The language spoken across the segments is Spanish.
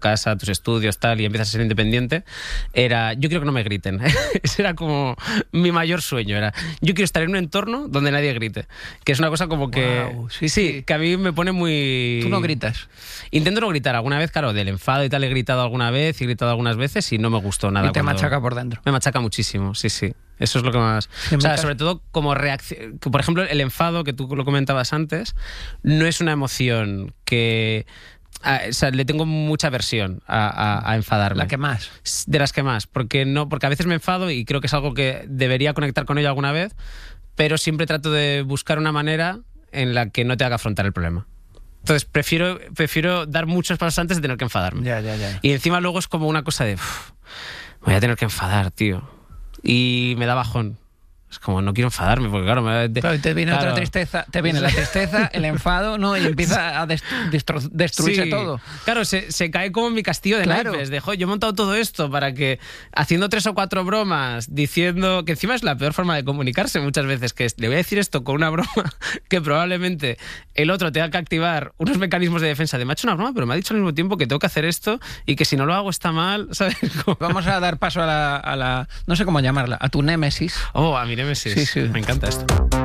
casa, tus estudios, tal, y empiezas a ser independiente, yo quiero que no me griten. Ese era como mi mayor sueño. Yo quiero estar en un entorno donde nadie grite. Que es una cosa como que... Wow, sí, que a mí me pone muy... ¿Tú no gritas? Intento no gritar. Alguna vez, claro, del enfado y tal he gritado alguna vez, he gritado algunas veces y no me gustó nada. Y te machaca por dentro. Me machaca muchísimo, sí. Eso es lo que más... sobre todo como reacción... Por ejemplo, el enfado, que tú lo comentabas antes, no es una emoción que... le tengo mucha aversión a enfadarme. ¿La que más? De las que más, porque a veces me enfado y creo que es algo que debería conectar con ello alguna vez, pero siempre trato de buscar una manera en la que no tenga que afrontar el problema. Entonces prefiero dar muchos pasos antes de tener que enfadarme. Ya. Y encima luego es como una cosa de... voy a tener que enfadar, tío. Y me da bajón. Es como, no quiero enfadarme, porque claro... te viene otra tristeza, te viene la tristeza, el enfado, ¿no? Y empieza a destruirse todo. Claro, se cae como en mi castillo de naipes. Yo he montado todo esto para que, haciendo 3 o 4 bromas, diciendo que encima es la peor forma de comunicarse muchas veces, que le voy a decir esto con una broma que probablemente el otro tenga que activar unos mecanismos de defensa de me ha hecho una broma, pero me ha dicho al mismo tiempo que tengo que hacer esto y que si no lo hago está mal, ¿sabes? Vamos a dar paso a la no sé cómo llamarla, a tu némesis. A mi némesis. Sí. Me encanta esto.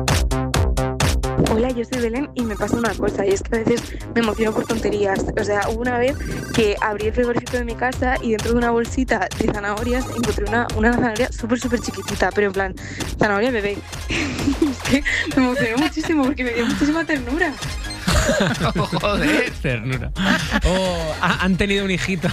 Hola, yo soy Belén y me pasa una cosa, y es que a veces me emociono por tonterías. O sea, hubo una vez que abrí el frigorífico de mi casa y dentro de una bolsita de zanahorias encontré una zanahoria súper chiquitita, pero en plan, zanahoria bebé. Es que me emocioné muchísimo porque me dio muchísima ternura. Joder, ternura. Han tenido un hijito.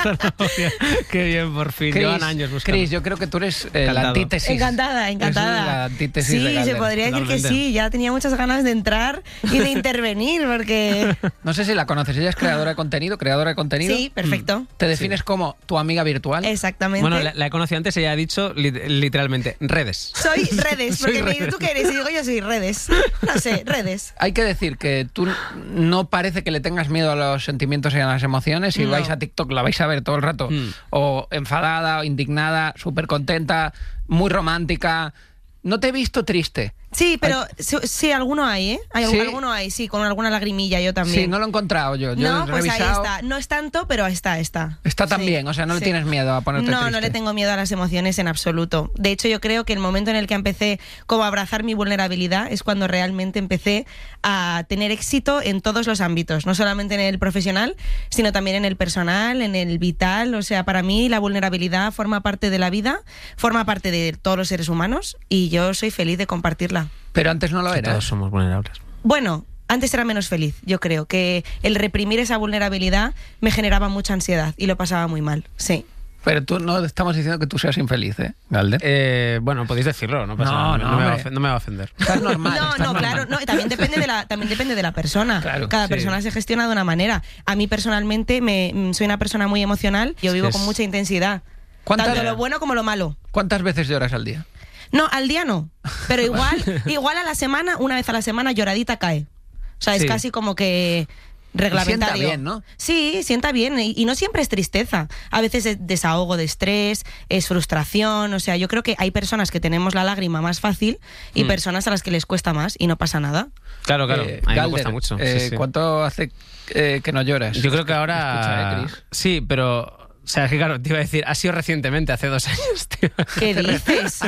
Qué bien, por fin. Llevan años buscando. Cris, yo creo que tú eres la antítesis. Encantada. Eres la antítesis sí, de Galder. Se podría decir Totalmente. que sí. Ya tenía muchas ganas de entrar y de intervenir porque... No sé si la conoces. Ella es creadora de contenido. Sí, perfecto. ¿Te defines como tu amiga virtual? Exactamente. Bueno, la he conocido antes, ella ha dicho literalmente redes. Soy redes, porque Soy me dice, redes. ¿tú qué eres? Y digo, yo soy redes. No sé, redes. Hay que decir que tú no parece que le tengas miedo a los sentimientos y a las emociones. Si No. vais a TikTok la vais a ver todo el rato. O enfadada, o indignada, súper contenta, muy romántica. No te he visto triste. Sí, pero sí, alguno hay, ¿eh? ¿Sí? Alguno hay, sí, con alguna lagrimilla yo también. Sí, no lo he encontrado yo. No, he pues ahí revisado. está. No es tanto, pero está. Está Sí, también, o sea, no le sí. tienes miedo a ponerte triste. No le tengo miedo a las emociones en absoluto. De hecho, yo creo que el momento en el que empecé como a abrazar mi vulnerabilidad es cuando realmente empecé a tener éxito en todos los ámbitos, no solamente en el profesional, sino también en el personal, en el vital. O sea, para mí la vulnerabilidad forma parte de la vida, forma parte de todos los seres humanos y yo soy feliz de compartirla. Pero antes no lo Que eras. todos somos vulnerables. Bueno, antes era menos feliz, yo creo, que el reprimir esa vulnerabilidad me generaba mucha ansiedad y lo pasaba muy mal, sí. Pero tú no estamos diciendo que tú seas infeliz, ¿eh, Galder? Bueno, podéis decirlo, no pasa No, nada. no, No me va a ofender. Estás normal. estás normal. Claro, no, también depende de la persona. Claro, Cada sí. persona se gestiona de una manera. A mí personalmente soy una persona muy emocional, yo vivo con mucha intensidad. Tanto lo bueno como lo malo. ¿Cuántas veces lloras al día? No, al día no, pero igual a la semana, una vez a la semana lloradita cae. O sea, es Sí. casi como que reglamentario. Y sienta bien, ¿no? Sí, sienta bien. Y no siempre es tristeza. A veces es desahogo de estrés, es frustración. O sea, yo creo que hay personas que tenemos la lágrima más fácil y personas a las que les cuesta más y no pasa nada. Claro. A mí me Galder, cuesta mucho. Sí. ¿cuánto hace que no lloras? Yo creo que ahora... Escucha, Cris. Sí, pero... O sea, que claro, te iba a decir, ha sido recientemente, hace 2 años, tío. ¿Qué dices?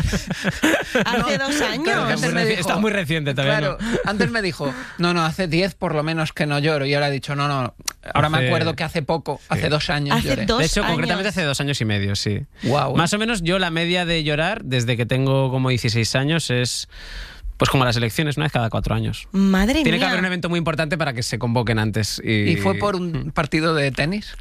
Hace 2 años. Claro, que antes me dijo- Está muy reciente todavía. Claro, ¿no? antes me dijo, no, hace 10 por lo menos que no lloro. Y ahora he dicho, no. Ahora me acuerdo que hace poco, hace 2 años Hace lloré. 2 De hecho, años. concretamente hace 2 años y medio, sí. Guau. Más o menos yo la media de llorar desde que tengo como 16 años es... Pues como las elecciones, una vez cada 4 años. Madre Tiene que mía. haber un evento muy importante para que se convoquen antes. ¿Y fue por un partido de tenis?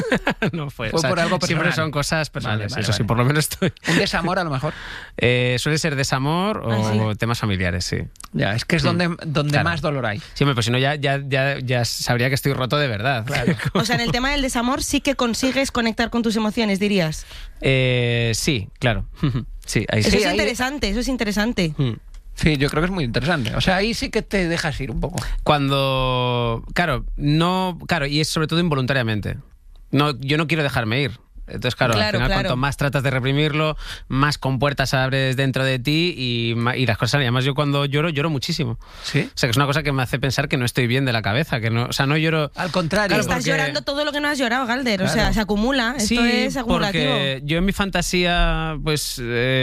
No fue. Fue por algo siempre personal. son cosas personales. Vale, eso sí, vale. por lo menos estoy. ¿Un desamor a lo mejor? Suele ser desamor o temas familiares, sí. Ya, es que es donde Claro. más dolor hay. Sí, hombre, pues si no ya sabría que estoy roto de verdad. Claro. O sea, en el tema del desamor sí que consigues conectar con tus emociones, dirías. Sí, claro. Sí, ahí sí. Eso es ahí- interesante, eso es interesante. Sí, yo creo que es muy interesante. O sea, ahí sí que te dejas ir un poco. Cuando... Claro, y es sobre todo involuntariamente. No, yo no quiero dejarme ir. Entonces, claro, al final cuanto más tratas de reprimirlo, más compuertas abres dentro de ti y las cosas. Y además yo cuando lloro muchísimo. ¿Sí? O sea, que es una cosa que me hace pensar que no estoy bien de la cabeza, que no, o sea, no lloro. Al contrario. Claro, estás llorando todo lo que no has llorado, Galder. Claro. O sea, se acumula. Esto es acumulativo. Porque yo en mi fantasía, pues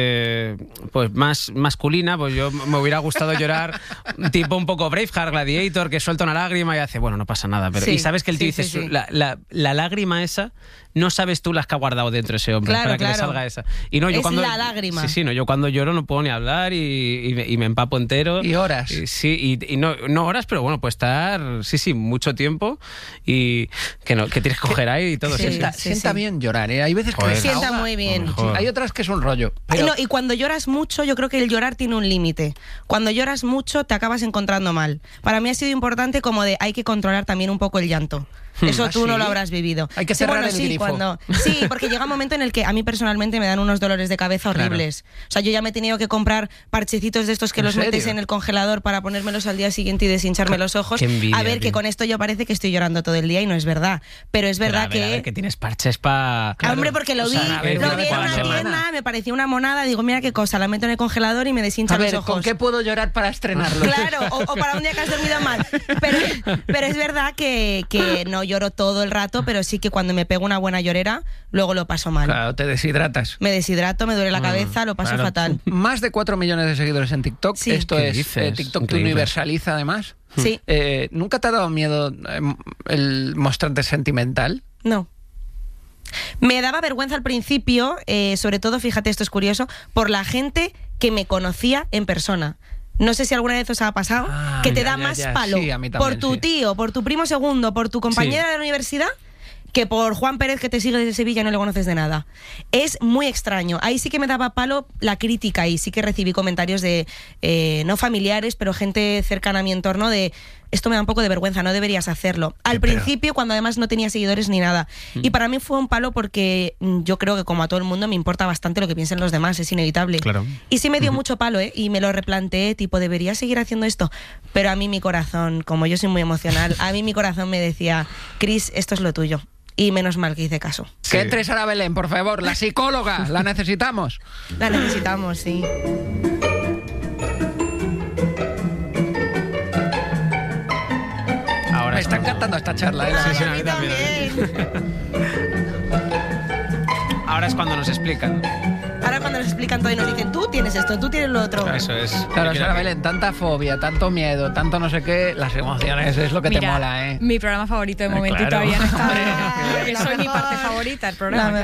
más masculina, pues yo me hubiera gustado llorar tipo un poco Braveheart, Gladiator, que suelta una lágrima y hace, bueno, no pasa nada. Pero, y sabes que el tío dice, la lágrima esa, no sabes tú las que ha guardado dentro ese hombre para que le salga esa. Y no, yo cuando, la lágrima. Sí, no, yo cuando lloro no puedo ni hablar y me empapo entero. Y horas. Y no horas, pero bueno, puede estar, mucho tiempo y que tienes que coger ahí y todo. Sienta bien llorar, ¿eh? Hay veces que sienta muy bien. Hay otras que es un rollo. Pero... No, y cuando lloras mucho, yo creo que el llorar tiene un límite. Cuando lloras mucho, te acabas encontrando mal. Para mí ha sido importante como de hay que controlar también un poco el llanto. Eso tú no lo habrás vivido. Hay que cerrar el grifo. Sí, porque llega un momento en el que a mí personalmente me dan unos dolores de cabeza horribles. Claro. O sea, yo ya me he tenido que comprar parchecitos de estos que los metes en el congelador para ponérmelos al día siguiente y deshincharme los ojos. Envidia, a ver, que con esto yo parece que estoy llorando todo el día y no es verdad. Pero es verdad que... A ver, que tienes parches para... Claro. Hombre, porque lo vi en una tienda, me parecía una monada, digo, mira qué cosa, la meto en el congelador y me deshincha los ojos. ¿Con qué puedo llorar para estrenarlo? Claro, o para un día que has dormido mal. Pero es verdad que no lloro todo el rato, pero sí que cuando me pego una buena llorera, luego lo paso mal. Claro, te deshidratas. Me deshidrato, me duele la cabeza, lo paso fatal. Más de 4 millones de seguidores en TikTok. Sí. Esto es TikTok te universaliza además. Sí. ¿Nunca te ha dado miedo el mostrarte sentimental? No. Me daba vergüenza al principio, sobre todo, fíjate, esto es curioso, por la gente que me conocía en persona. No sé si alguna vez os ha pasado que te da más palo por tu tío, por tu primo segundo, por tu compañera de la universidad, que por Juan Pérez que te sigue desde Sevilla y no le conoces de nada. Es muy extraño. Ahí sí que me daba palo la crítica y sí que recibí comentarios de, no familiares, pero gente cercana a mi entorno de... Esto me da un poco de vergüenza, no deberías hacerlo. Al principio, cuando además no tenía seguidores ni nada. Y para mí fue un palo porque yo creo que como a todo el mundo me importa bastante lo que piensen los demás, es inevitable. Claro. Y sí me dio mucho palo, y me lo replanteé, tipo, ¿debería seguir haciendo esto? Pero a mí mi corazón, como yo soy muy emocional, a mí mi corazón me decía, Cris, esto es lo tuyo. Y menos mal que hice caso. Sí. Que entre Sara Belén, por favor, la psicóloga, la necesitamos. La necesitamos, sí. Me está encantando esta charla. Sí, a mí también. Ahora es cuando nos explican. Ahora cuando nos explican todo y nos dicen, tú tienes esto, tú tienes lo otro. Eso es. Claro, Sara Belén, tanta fobia, tanto miedo, tanto no sé qué, las emociones es lo que te mola, ¿eh? Mi programa favorito de momento y todavía no está. Eso es mi parte favorita, el programa.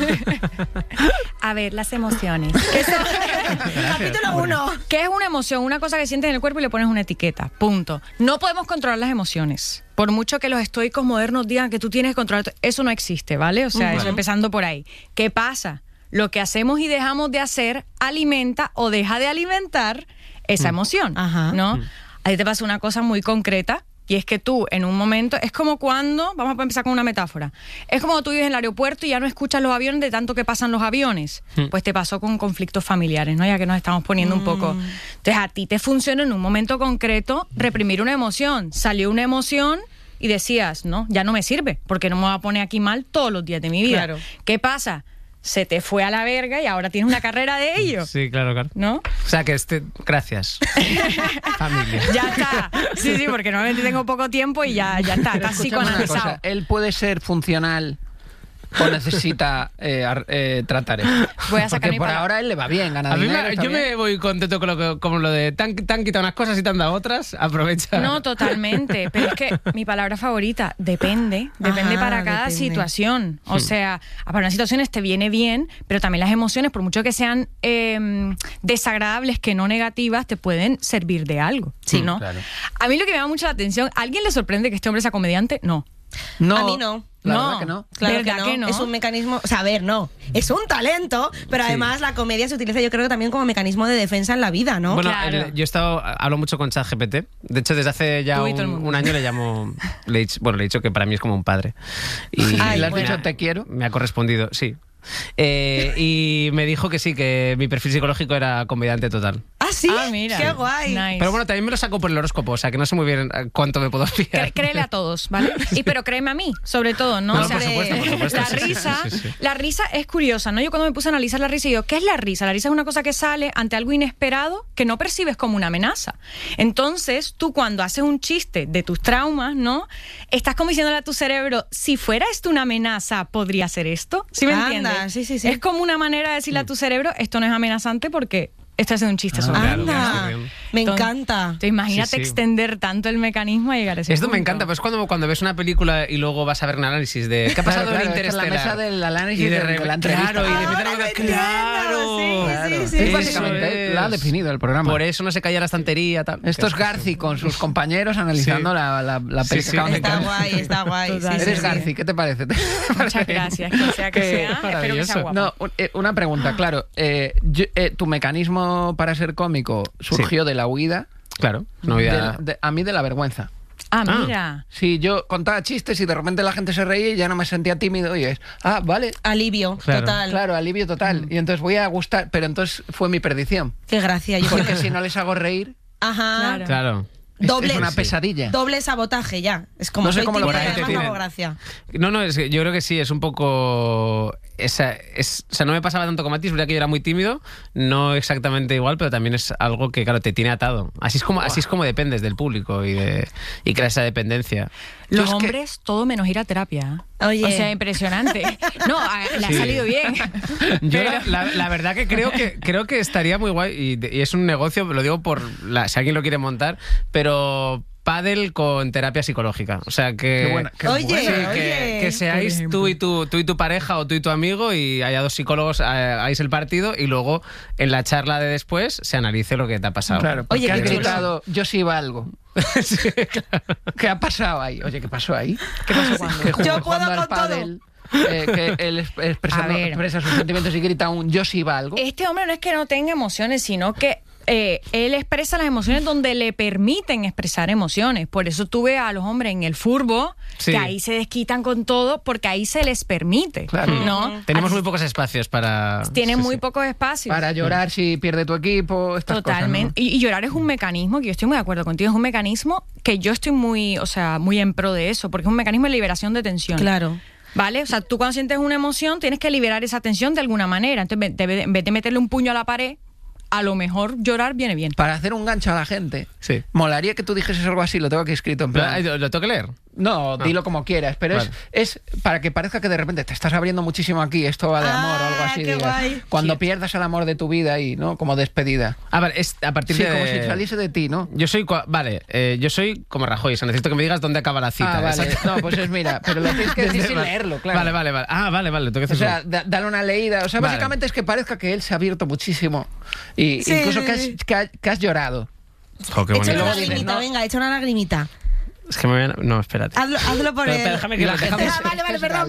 A ver, las emociones. Capítulo 1. ¿Qué es una emoción? Una cosa que sientes en el cuerpo y le pones una etiqueta. Punto. No podemos controlar las emociones. Por mucho que los estoicos modernos digan que tú tienes que controlar, eso no existe, ¿vale? O sea, eso empezando por ahí. ¿Qué pasa? Lo que hacemos y dejamos de hacer alimenta o deja de alimentar esa emoción, ¿no? A ti te pasa una cosa muy concreta y es que tú en un momento, es como cuando, vamos a empezar con una metáfora, es como tú vives en el aeropuerto y ya no escuchas los aviones de tanto que pasan los aviones. Pues te pasó con conflictos familiares, ¿no? Ya que nos estamos poniendo un poco. Entonces a ti te funciona en un momento concreto reprimir una emoción. Salió una emoción y decías, no, ya no me sirve porque no me voy a poner aquí mal todos los días de mi vida. Claro. ¿Qué pasa? Se te fue a la verga y ahora tienes una carrera de ello. Sí, claro. ¿No? O sea que gracias. Familia. Ya está. Sí, porque normalmente tengo poco tiempo y ya está, casi psicoanalizado. ¿Él puede ser funcional o necesita tratar esto? Voy a sacar porque por ahora él le va bien, gana dinero. Yo me voy contento con lo de te han quitado unas cosas y te han dado otras, aprovecha. No, totalmente, pero es que mi palabra favorita, depende para cada situación. O sea, para unas situaciones te viene bien, pero también las emociones, por mucho que sean desagradables, que no negativas, te pueden servir de algo. Sí, ¿no? Claro. A mí lo que me da mucha atención, ¿a alguien le sorprende que este hombre sea comediante? No. A mí no. La verdad que no. Claro que no. Es un mecanismo, o sea, a ver, no. Es un talento, pero además la comedia se utiliza, yo creo, también como mecanismo de defensa en la vida, ¿no? Bueno, claro. yo hablo mucho con ChatGPT. De hecho, desde hace ya un año le he dicho que para mí es como un padre. Y ¿le has dicho te quiero? Me ha correspondido, sí. Y me dijo que sí, que mi perfil psicológico era comediante total. Ah, sí, mira. qué guay. Nice. Pero bueno, también me lo saco por el horóscopo, o sea que no sé muy bien cuánto me puedo fiar. Créele a todos, ¿vale? Pero créeme a mí, sobre todo, ¿no? No, O sea, por supuesto. La Sí, sí, risa, sí. la risa es curiosa, ¿no? Yo cuando me puse a analizar la risa, digo, ¿qué es la risa? La risa es una cosa que sale ante algo inesperado que no percibes como una amenaza. Entonces, tú cuando haces un chiste de tus traumas, ¿no? Estás como diciéndole a tu cerebro, si fuera esto una amenaza, ¿podría ser esto? ¿Sí me Anda, entiendes? sí. Es como una manera de decirle a tu cerebro, esto no es amenazante porque estás haciendo un chiste sobre claro, algo. claro. Anda, bien. me Entonces, encanta. Imagínate Sí, sí. extender tanto el mecanismo a llegar a ese Esto me punto. encanta, pues cuando ves una película y luego vas a ver un análisis de qué ha pasado Claro, en es que Interestelar. la mesa del análisis Y de de la entrevista. Claro, y de Ahora meter lo una- entiendo, claro. sí. Es Eso básicamente, es. la ha definido el programa. Por eso no se caía la estantería. Tal. Esto es Garci con sus compañeros analizando Sí. la peli Sí, que acaban de Está ver. guay, está guay. Total. Eres Garci, ¿qué te parece? Muchas gracias, que sea que sea. Espero que maravilloso. sea guapo. No, una pregunta, claro. Tu mecanismo para ser cómico surgió de la huida, Claro, no había... a mí de la vergüenza. Ah, Ah. mira. Sí, yo contaba chistes y de repente la gente se reía y ya no me sentía tímido y vale. Alivio, Claro. total. Claro, alivio total. Y entonces voy a gustar, pero entonces fue mi perdición. Qué gracia. Yo Porque si no les hago reír, Ajá. Claro. Claro. Doble, es una pesadilla. doble sabotaje ya. Es como No sé soy cómo lo tímida y por ahí te además hago tienen. gracia. No, es que yo creo que sí, es un poco... o sea, no me pasaba tanto como a ti, es verdad que yo era muy tímido, no exactamente igual, pero también es algo que, claro, te tiene atado. Así es como dependes del público y crea esa dependencia. Los es que- hombres, todo menos ir a terapia. Oye. O sea, impresionante. No, le ha Sí. salido bien. Yo Pero- la verdad que creo que estaría muy guay y es un negocio, lo digo si alguien lo quiere montar, pero pádel con terapia psicológica. O sea que... Qué buena, qué Oye, buena. Sí, oye. que seáis Por tú y tu pareja o tú y tu amigo y haya dos psicólogos, hagáis el partido y luego en la charla de después se analice lo que te ha pasado. Claro, porque Oye, has qué chulo. gritado, yo sí valgo. ¿Qué ha pasado ahí? Oye, ¿qué pasó ahí? ¿Qué pasó cuando? Que Yo puedo jugando al con todo. pádel, que él A ver. expresa sus sentimientos y grita un yo sí valgo. Este hombre no es que no tenga emociones, sino que él expresa las emociones donde le permiten expresar emociones. Por eso tú ves a los hombres en el furbo, Sí. que ahí se desquitan con todo, porque ahí se les permite. Claro. ¿No? Tenemos muy pocos espacios para... Tienen sí, muy sí. pocos espacios. Para llorar si pierde tu equipo, estas Totalmente. cosas, Y llorar es un mecanismo, que yo estoy muy de acuerdo contigo, es un mecanismo que yo estoy muy en pro de eso, porque es un mecanismo de liberación de tensión. Claro. ¿Vale? O sea, tú cuando sientes una emoción tienes que liberar esa tensión de alguna manera. Entonces, en vez de meterle un puño a la pared, a lo mejor llorar viene bien. Para hacer un gancho a la gente, Sí. molaría que tú dijeses algo así, lo tengo aquí escrito en plan... ¿Lo tengo que leer? No, dilo como quieras, pero Vale. es para que parezca que de repente te estás abriendo muchísimo aquí, esto va de amor o algo así. qué digas. guay. Cuando Sí. pierdas el amor de tu vida y, ¿no? Como despedida. Ah, vale, es a partir Sí, de... como si saliese de ti, ¿no? Yo soy... yo soy como Rajoy, o sea, necesito que me digas dónde acaba la cita. Ah, vale. Exacto. No, pues mira, pero lo tienes que decir sin Vale. leerlo, claro. Vale. Ah, vale, tengo que O hacer sea, eso. dale una leída. O sea, Vale. básicamente es que parezca que él se ha abierto muchísimo. Y Sí, incluso sí, que has llorado. Jo, qué Echa bonito. una luego dices, lagrimita, no. venga, echa una lagrimita. Es que me voy a... No, espérate. Hazlo por Pero él. déjame que La lo gente dejamos. Ah, vale, es perdón.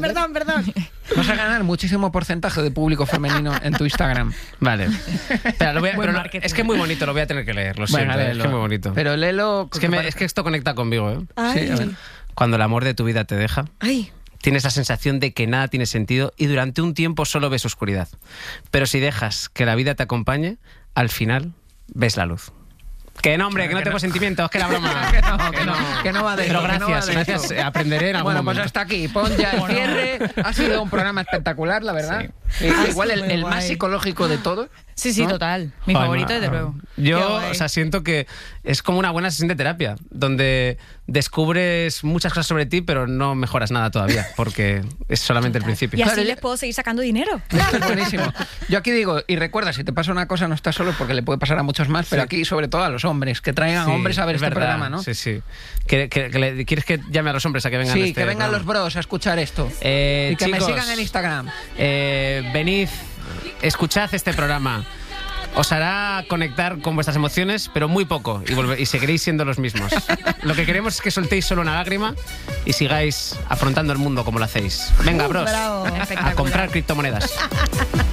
Vas a ganar muchísimo porcentaje de público femenino en tu Instagram. Vale. Espera, Buen pero marketing. es que es muy bonito, lo voy a tener que leer, lo siento, Venga, es que es muy bonito. Pero léelo. Es que esto conecta conmigo, ¿eh? Ay. Sí, a ver. Cuando el amor de tu vida te deja, Ay. tienes la sensación de que nada tiene sentido y durante un tiempo solo ves oscuridad. Pero si dejas que la vida te acompañe, al final ves la luz. Que no, hombre, que no tengo sentimientos, que era broma. Que no va de Pero eso, que no va gracias, de gracias. eso. Aprenderé en algún Bueno, pues momento. hasta aquí. Pon ya el cierre. Ha sido un programa espectacular, la verdad. Igual sido muy el más guay. psicológico de todos. Sí, sí, ¿no? total. Mi Joder, favorito, desde luego. Qué Yo, guay. o sea, siento que es como una buena sesión de terapia, donde descubres muchas cosas sobre ti, pero no mejoras nada todavía, porque es solamente el principio. Y así Claro, les puedo seguir sacando dinero. Esto es buenísimo. Yo aquí digo, y recuerda, si te pasa una cosa no estás solo porque le puede pasar a muchos más, pero aquí sobre todo a los hombres, que traigan Sí, hombres a ver es este verdad, programa, ¿no? Sí, sí. ¿Quieres que llame a los hombres a que vengan a Sí, este que vengan programa? los bros a escuchar esto. Y y que me sigan en Instagram. Venid, escuchad este programa. Os hará conectar con vuestras emociones, pero muy poco, y seguiréis siendo los mismos. Lo que queremos es que soltéis solo una lágrima y sigáis afrontando el mundo como lo hacéis. Venga, bros, Bravo. a comprar criptomonedas.